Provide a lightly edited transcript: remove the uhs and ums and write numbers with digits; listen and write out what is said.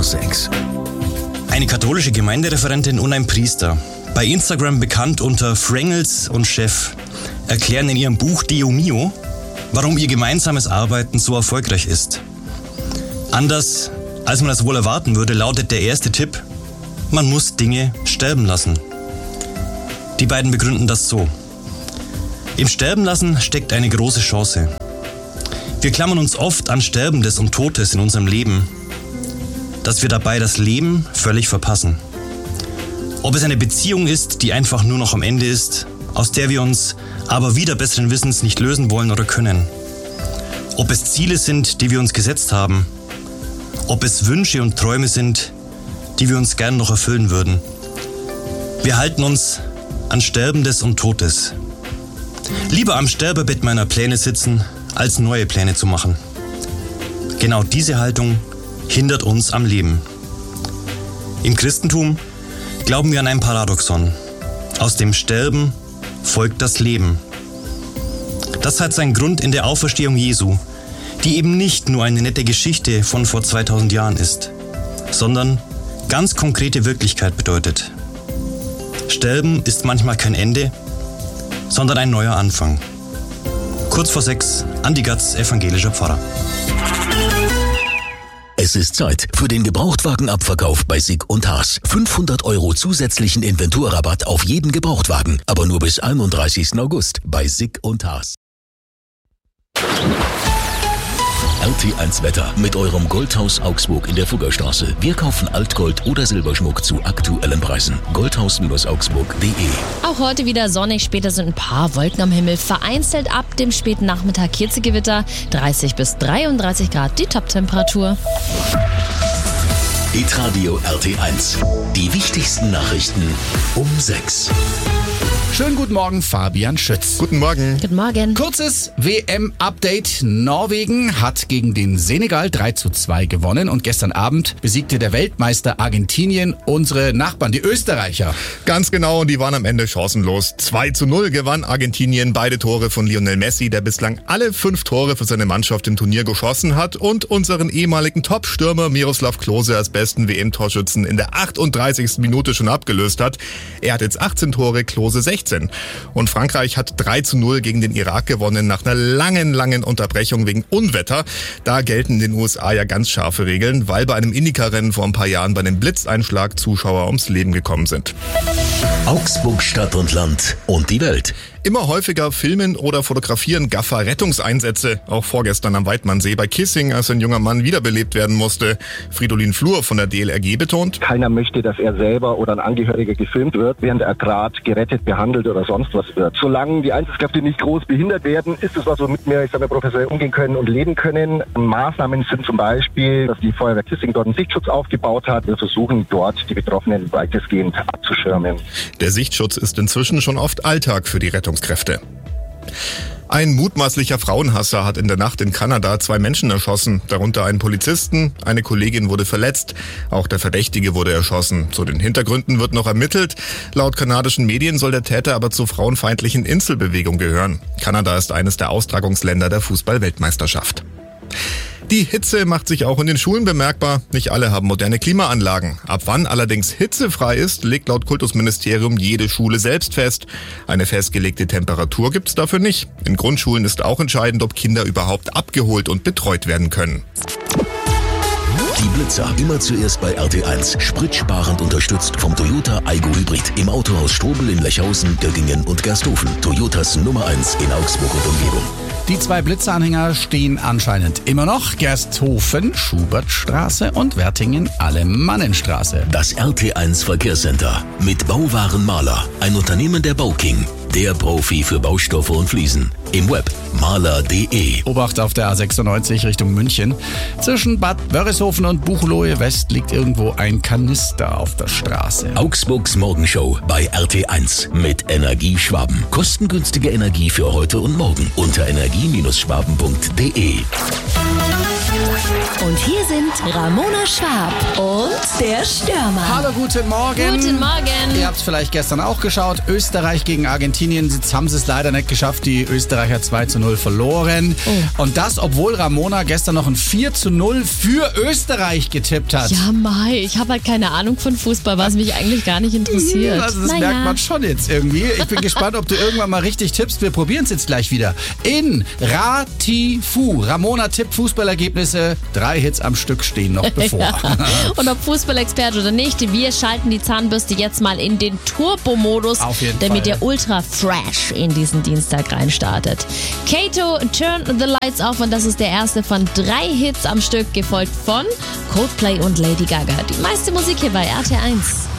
6. Eine katholische Gemeindereferentin und ein Priester, bei Instagram bekannt unter Frangels und Chef, erklären in ihrem Buch Deo Mio, warum ihr gemeinsames Arbeiten so erfolgreich ist. Anders als man das wohl erwarten würde, lautet der erste Tipp: Man muss Dinge sterben lassen. Die beiden begründen das so: Im Sterben lassen steckt eine große Chance. Wir klammern uns oft an Sterbendes und Totes in unserem Leben, dass wir dabei das Leben völlig verpassen. Ob es eine Beziehung ist, die einfach nur noch am Ende ist, aus der wir uns aber wieder besseren Wissens nicht lösen wollen oder können. Ob es Ziele sind, die wir uns gesetzt haben. Ob es Wünsche und Träume sind, die wir uns gern noch erfüllen würden. Wir halten uns an Sterbendes und Totes. Lieber am Sterbebett meiner Pläne sitzen, als neue Pläne zu machen. Genau diese Haltung hindert uns am Leben. Im Christentum glauben wir an ein Paradoxon. Aus dem Sterben folgt das Leben. Das hat seinen Grund in der Auferstehung Jesu, die eben nicht nur eine nette Geschichte von vor 2000 Jahren ist, sondern ganz konkrete Wirklichkeit bedeutet. Sterben ist manchmal kein Ende, sondern ein neuer Anfang. Kurz vor 6, Andi Gatz, evangelischer Pfarrer. Es ist Zeit für den Gebrauchtwagenabverkauf bei Sick & Haas. 500 € zusätzlichen Inventurrabatt auf jeden Gebrauchtwagen, aber nur bis 31. August bei Sick & Haas. RT1 Wetter mit eurem Goldhaus Augsburg in der Fuggerstraße. Wir kaufen Altgold oder Silberschmuck zu aktuellen Preisen. Goldhaus-augsburg.de. Auch heute wieder sonnig, später sind ein paar Wolken am Himmel. Vereinzelt ab dem späten Nachmittag Hirzegewitter. 30 bis 33 Grad die Toptemperatur. Hitradio RT1. Die wichtigsten Nachrichten um 6. Schönen guten Morgen, Fabian Schütz. Guten Morgen. Guten Morgen. Kurzes WM-Update. Norwegen hat gegen den Senegal 3:2 gewonnen und gestern Abend besiegte der Weltmeister Argentinien unsere Nachbarn, die Österreicher. Ganz genau, und die waren am Ende chancenlos. 2:0 gewann Argentinien, beide Tore von Lionel Messi, der bislang alle 5 Tore für seine Mannschaft im Turnier geschossen hat und unseren ehemaligen Top-Stürmer Miroslav Klose als besten WM-Torschützen in der 38. Minute schon abgelöst hat. Er hat jetzt 18 Tore, Klose 16. Und Frankreich hat 3:0 gegen den Irak gewonnen nach einer langen Unterbrechung wegen Unwetter. Da gelten in den USA ja ganz scharfe Regeln, weil bei einem Indycar-Rennen vor ein paar Jahren bei einem Blitzeinschlag Zuschauer ums Leben gekommen sind. Augsburg Stadt und Land und die Welt. Immer häufiger filmen oder fotografieren Gaffer Rettungseinsätze. Auch vorgestern am Weidmannsee bei Kissing, als ein junger Mann wiederbelebt werden musste. Fridolin Flur von der DLRG betont: Keiner möchte, dass er selber oder ein Angehöriger gefilmt wird, während er gerade gerettet, behandelt oder sonst was wird. Solange die Einsatzkräfte nicht groß behindert werden, ist es was, womit wir, professionell umgehen können und leben können. Maßnahmen sind zum Beispiel, dass die Feuerwehr Kissing dort einen Sichtschutz aufgebaut hat. Wir versuchen dort die Betroffenen weitestgehend abzuschirmen. Der Sichtschutz ist inzwischen schon oft Alltag für die Rettungskräfte. Ein mutmaßlicher Frauenhasser hat in der Nacht in Kanada 2 Menschen erschossen, darunter einen Polizisten, eine Kollegin wurde verletzt, auch der Verdächtige wurde erschossen. Zu den Hintergründen wird noch ermittelt. Laut kanadischen Medien soll der Täter aber zur frauenfeindlichen Inselbewegung gehören. Kanada ist eines der Austragungsländer der Fußball-Weltmeisterschaft. Die Hitze macht sich auch in den Schulen bemerkbar. Nicht alle haben moderne Klimaanlagen. Ab wann allerdings hitzefrei ist, legt laut Kultusministerium jede Schule selbst fest. Eine festgelegte Temperatur gibt's dafür nicht. In Grundschulen ist auch entscheidend, ob Kinder überhaupt abgeholt und betreut werden können. Die Blitzer immer zuerst bei RT1. Spritsparend unterstützt vom Toyota Aygo Hybrid. Im Autohaus Strobel in Lechhausen, Göggingen und Gersthofen. Toyotas Nummer 1 in Augsburg und Umgebung. Die 2 Blitzeranhänger stehen anscheinend immer noch. Gersthofen, Schubertstraße und Wertingen, Alemannenstraße. Das RT1 Verkehrscenter mit Bauwaren Mahler. Ein Unternehmen der Bauking. Der Profi für Baustoffe und Fliesen. Im Web mahler.de. Obacht auf der A96 Richtung München. Zwischen Bad Wörishofen und Buchloe West liegt irgendwo ein Kanister auf der Straße. Augsburgs Morgenshow bei RT1 mit Energie Schwaben. Kostengünstige Energie für heute und morgen unter energie-schwaben.de. Und hier sind Ramona Schwab und der Stürmer. Hallo, guten Morgen. Guten Morgen. Ihr habt es vielleicht gestern auch geschaut. Österreich gegen Argentinien. Jetzt haben sie es leider nicht geschafft. Die Österreicher 2:0 verloren. Oh. Und das, obwohl Ramona gestern noch ein 4:0 für Österreich getippt hat. Ja, Mai, ich habe halt keine Ahnung von Fußball, was mich eigentlich gar nicht interessiert. Also das merkt man schon jetzt irgendwie. Ich bin gespannt, ob du irgendwann mal richtig tippst. Wir probieren es jetzt gleich wieder. In Ratifu. Ramona tippt Fußballergebnisse. 3 Hits am Stück stehen noch bevor. Ja. Und ob Fußballexperte oder nicht, wir schalten die Zahnbürste jetzt mal in den Turbo-Modus, Auf jeden damit Fall. der ultra fresh in diesen Dienstag reinstartet. Kato, Turn the Lights Off, und das ist der erste von 3 Hits am Stück, gefolgt von Coldplay und Lady Gaga. Die meiste Musik hier bei RT1.